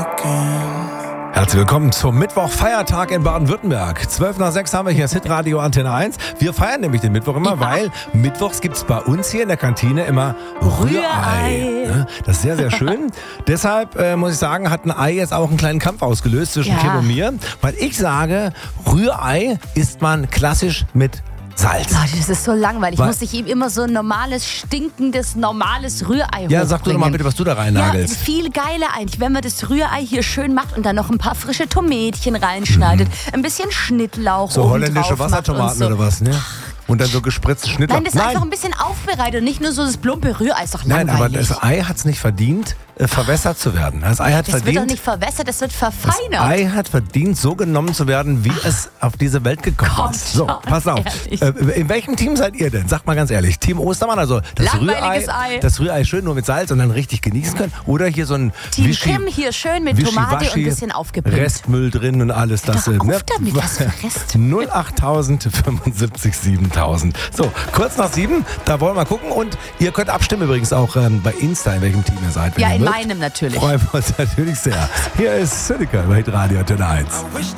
Herzlich willkommen zum Mittwoch-Feiertag in Baden-Württemberg. 12 nach 6 haben wir hier das Hitradio Antenne 1. Wir feiern nämlich den Mittwoch immer, weil mittwochs gibt es bei uns hier in der Kantine immer Rührei. Das ist sehr, sehr schön. Deshalb muss ich sagen, hat ein Ei jetzt auch einen kleinen Kampf ausgelöst zwischen Kim und mir. Weil ich sage, Rührei isst man klassisch mit Salz. Oh, das ist so langweilig. Muss ich ihm immer so ein normales, stinkendes, normales Rührei hochbringen. Ja, sag du doch mal bitte, was du da reinnagelst. Ja, viel geiler eigentlich, wenn man das Rührei hier schön macht und dann noch ein paar frische Tomätchen reinschneidet. Ein bisschen Schnittlauch so holländische Wassertomaten so. Oder was, ne? Und dann so gespritzte Schnittlauch. Nein, das ist einfach ein bisschen aufbereitet und nicht nur so das plumpe Rührei, ist doch langweilig. Nein, aber das Ei hat es nicht verdient, verwässert zu werden. Das Ei hat verdient. Das wird doch nicht verwässert, das wird verfeinert. Das Ei hat verdient, so genommen zu werden, wie es auf diese Welt gekommen ist. So, pass auf. In welchem Team seid ihr denn? Sagt mal ganz ehrlich. Team Ostermann, also das Rührei schön nur mit Salz und dann richtig genießen können. Oder hier so ein Team Kim hier schön mit Tomate und ein bisschen aufgepimpt. Restmüll drin und alles. Das damit, was für Rest. 08000 75 7000. So, kurz nach 7, da wollen wir gucken. Und ihr könnt abstimmen übrigens auch bei Insta, in welchem Team ihr seid. Ja, in meinem natürlich. Freuen wir uns natürlich sehr. Hier ist Syndicate bei Radio Antenne 1.